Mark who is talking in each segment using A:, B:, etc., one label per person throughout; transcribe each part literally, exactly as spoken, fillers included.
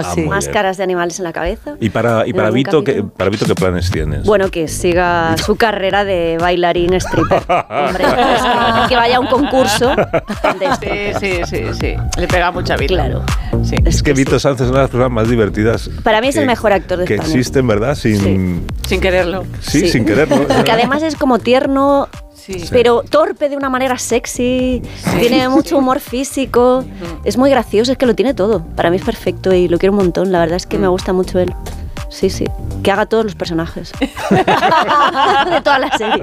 A: Ah,
B: sí.
C: Máscaras de animales en la cabeza.
A: ¿Y para, y para, Vito, ¿qué, para Vito qué planes tienes?
C: Bueno, que siga su carrera de bailarín stripper. Hombre, es que, que vaya a un concurso de esto.
B: Sí, sí, sí, sí. Le pega mucha vida.
C: Claro.
B: Sí.
A: Es que Vito Sánchez es una de las personas más divertidas.
C: Para mí es
A: que,
C: el mejor actor de
A: que
C: España.
A: Que existen, ¿verdad? Sin,
C: sí.
B: Sin quererlo.
A: Sí,
C: sí.
A: sin quererlo.
C: Porque además es como tierno,
B: sí.
C: pero torpe de una manera sexy.
B: Sí.
C: Tiene mucho humor físico.
B: Uh-huh.
C: Es muy gracioso, es que lo tiene todo. Para mí es perfecto y lo quiero un montón. La verdad es que
B: uh-huh.
C: me gusta mucho él. Sí, sí. Que haga todos los personajes. De todas las series.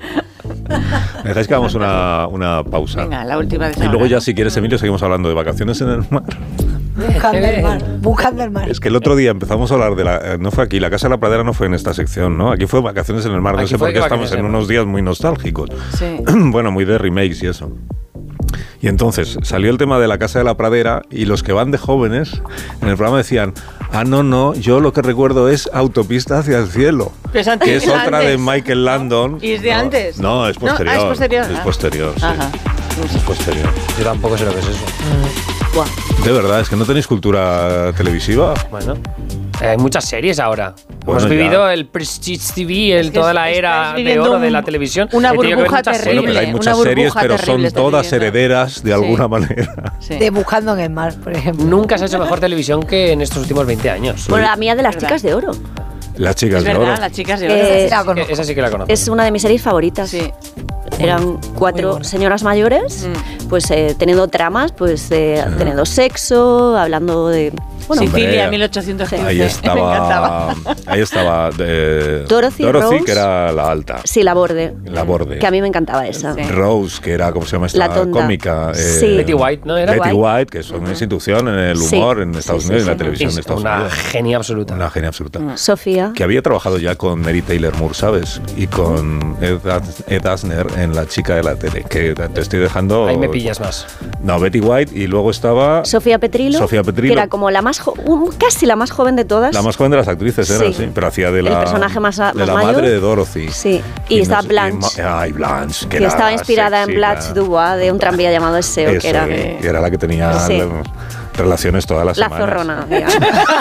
A: ¿Me dejáis que hagamos una, una pausa?
B: Venga, la última de
A: Y luego ya, si quieres, Emilio, seguimos hablando de vacaciones en el mar.
D: Buscando el mar, buscando el mar.
A: Es que el otro día empezamos a hablar de la... No fue aquí, la Casa de la Pradera no fue en esta sección, ¿no? Aquí fue vacaciones en el mar. No
E: Aquí
A: sé por qué estamos en
E: en
A: unos días muy nostálgicos.
B: Sí.
A: Bueno, muy de remakes y eso. Y entonces salió el tema de la Casa de la Pradera y los que van de jóvenes en el programa decían: ah, no, no, yo lo que recuerdo es Autopista hacia el cielo.
B: Es antes,
A: que es
B: es
A: otra
B: antes.
A: de Michael Landon.
B: ¿Y es de
A: no,
B: antes?
A: No, es posterior.
B: No, ah, es posterior.
A: Es
B: Ah.
A: posterior, sí.
B: Ajá.
A: Es posterior.
E: Yo tampoco sé lo que es eso.
C: Buah.
A: De verdad, es que no tenéis cultura televisiva.
E: Bueno, eh, hay muchas series ahora.
A: Bueno,
E: Hemos vivido
A: ya.
E: el Prestige T V, el,
B: Es que
E: toda
B: es-
E: la era
B: estáis
E: de
B: viviendo
E: oro de
B: un-
E: la televisión.
B: una
E: He tenido que ver
B: burbuja
E: muchas
B: terrible.
A: Bueno, pero hay
B: Una
A: muchas
B: burbuja
A: series, pero
B: terrible
A: son
B: está
A: todas
B: viviendo.
A: herederas de
B: Sí.
A: alguna manera.
B: Sí.
D: De Buscando en el mar, por ejemplo.
E: Nunca se ha hecho mejor televisión que en estos últimos veinte años.
C: Bueno, la mía de las
B: ¿Verdad?
C: chicas de oro.
A: Las chicas
B: Es
A: de
B: verdad,
A: oro.
B: las chicas de
C: Eh,
B: oro.
D: La conozco.
E: Esa sí que la conozco.
C: Es una de mis series favoritas.
B: Sí.
C: Eran cuatro señoras mayores,
B: Mm.
C: pues eh, teniendo tramas, pues eh, teniendo sexo, hablando de... Bueno,
A: Hombre,
B: Sicilia, mil ochocientos quince.
A: Ahí
B: Me
A: estaba.
B: encantaba.
A: Ahí estaba. eh,
C: Dorothy, Rose.
A: que era la alta.
C: sí, La Borde.
A: La Borde.
C: Que a mí me encantaba esa.
B: Sí.
A: Rose, que era, ¿cómo se llama esta
C: La tonta.
A: cómica?
C: Sí.
E: Betty White, ¿no era?
A: Betty
C: White.
A: White, que es una institución en el
C: Sí.
A: humor en Estados
C: Sí, sí,
A: Unidos y en la
C: sí.
A: televisión
E: Es
A: de Estados
E: una
A: Unidos.
E: genia absoluta.
A: Una genia absoluta.
C: Sofía.
A: Que había trabajado ya con Mary Taylor Moore, ¿sabes? Y con Ed, Ed Asner en La chica de la tele. Que te estoy dejando.
E: Ahí me pillas más.
A: No, Betty White y luego estaba.
C: Sofía Petrilo,
A: Sofía Petrilo.
C: que era como la más jo- un- casi la más joven de todas.
A: La más joven de las actrices era,
C: Sí.
A: sí, pero hacía de la.
C: El personaje más a-
A: de
C: más
A: la
C: mayor.
A: madre de Dorothy.
C: Sí. Y estaba
A: no sé-
C: Blanche.
A: ma- Ay, Blanche. Que,
C: que
A: era
C: estaba inspirada
A: sexy,
C: en Blanche
A: la-
C: Dubois de un tranvía llamado S E O,
A: Eso,
C: que era
A: y era la que tenía
C: Sí.
A: la- relaciones todas las
C: la
A: semanas.
C: zorrona, digamos.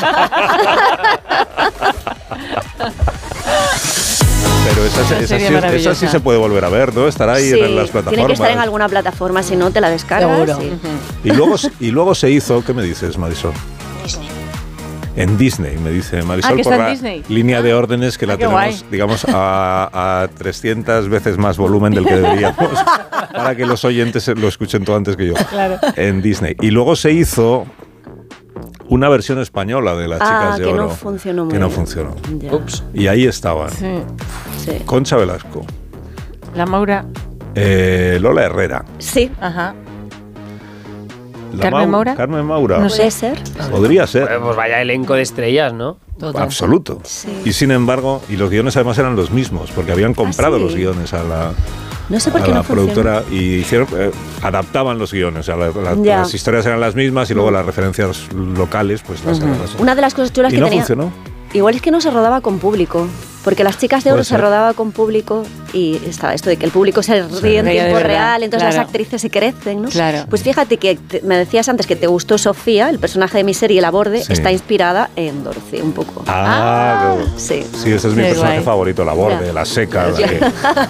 A: Pero esa, esa,
B: Una
A: sí,
B: serie
A: esa
B: maravillosa.
A: sí se puede volver a ver, ¿no? Estará ahí
C: Sí,
A: en las plataformas.
C: tiene que estar en alguna plataforma, si no te la descargas.
D: Seguro.
C: sí.
A: Y luego, y luego se hizo, ¿qué me dices, Marisol? En Disney, me dice Marisol,
B: Ah, que
A: por
B: está en
A: la
B: Disney.
A: línea de órdenes que
B: Ah,
A: la
B: qué
A: tenemos,
B: guay.
A: digamos, a, a trescientas veces más volumen del que deberíamos, para que los oyentes lo escuchen todo antes que yo.
B: Claro.
A: En Disney. Y luego se hizo una versión española de Las
C: Ah,
A: Chicas de
C: que no
A: Oro.
C: funcionó muy
A: Que no
C: bien.
A: funcionó.
C: Ya.
E: Ups.
A: Y ahí estaban
B: Sí.
C: Sí.
A: Concha Velasco,
B: La Maura.
A: eh, Lola Herrera,
C: Sí,
B: Ajá.
A: la
B: ¿Carmen
A: Mau-
B: Maura?
A: Carmen Maura.
B: No
C: puede ser.
A: Podría ser.
E: Pues, pues vaya elenco de estrellas, ¿no?
D: Total.
A: Absoluto.
C: Sí.
A: Y sin embargo, y los guiones además eran los mismos, porque habían comprado
C: sí?
A: los guiones a la,
C: No sé por
A: a
C: qué
A: la
C: no funciona.
A: productora y hicieron, eh, adaptaban los guiones. O sea, la- la-
C: Ya.
A: las historias eran las mismas y luego las referencias locales, pues las eran las
C: Una de las cosas chulas
A: Y
C: que
A: no
C: tenía.
A: funcionó.
C: Igual es que no se rodaba con público. Porque Las Chicas de
A: Puede
C: Oro se
A: ser.
C: rodaba con público y estaba esto de que el público se ríe en
B: Ríe de
C: tiempo
B: verdad,
C: real, entonces
B: claro.
C: las actrices se crecen, ¿no?
B: Claro.
C: Pues fíjate que te- me decías antes que te gustó Sofía, el personaje de mi serie La Borde,
A: Sí.
C: está inspirada en Dorothy un poco.
A: Ah, qué bueno.
C: Sí.
A: Sí, ese es mi
B: Qué
A: personaje
B: guay.
A: favorito, la borde,
C: Ya.
A: la seca, la que,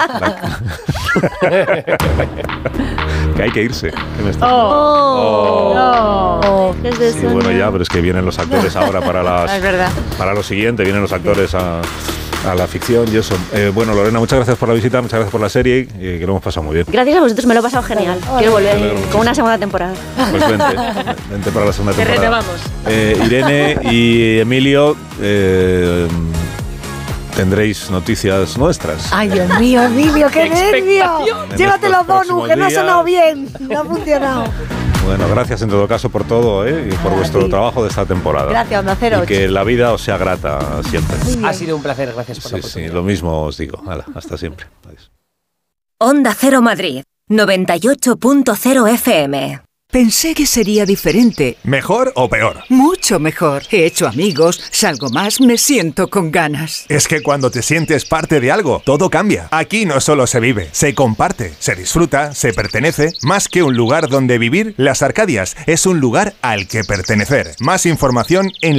A: la- que hay que irse. ¿Qué me está-
B: Oh.
A: Oh.
B: No.
C: Es de
A: Sí,
C: soñar.
A: bueno, ya, pero es que vienen los actores ahora para las
B: Ah, es verdad.
A: para lo siguiente, vienen los actores a, a la ficción y eso. Eh, bueno, Lorena, muchas gracias por la visita, muchas gracias por la serie, eh, que lo hemos pasado muy bien.
C: Gracias a vosotros, me lo he pasado genial. Quiero volver
A: Me alegro muchísimo.
C: con una segunda temporada.
A: Pues vente, vente para la segunda
B: Te
A: temporada.
B: renovamos.
A: Eh, Irene y Emilio, eh, tendréis noticias nuestras.
D: Ay, Dios mío, Emilio, qué nervio.
A: En
D: Llévate
A: estos
D: los donuts,
A: próximos
D: que no ha
A: días.
D: sonado bien. No ha funcionado.
A: Bueno, gracias en todo caso por todo, ¿eh? Y por
D: A
A: vuestro
D: ti.
A: trabajo de esta temporada.
D: Gracias, Onda Cero.
A: Y que la vida os sea grata siempre.
D: Muy bien.
E: Ha sido un placer, gracias por la
A: Sí, sí,
E: oportunidad.
A: lo mismo os digo. Hala, hasta siempre. Adiós.
F: Onda Cero Madrid, noventa y ocho punto cero F M.
G: Pensé que sería diferente.
H: ¿Mejor o peor?
G: Mucho mejor. He hecho amigos, salgo más, me siento con ganas.
H: Es que cuando te sientes parte de algo, todo cambia. Aquí no solo se vive, se comparte, se disfruta, se pertenece. Más que un lugar donde vivir, Las Arcadias es un lugar al que pertenecer. Más información en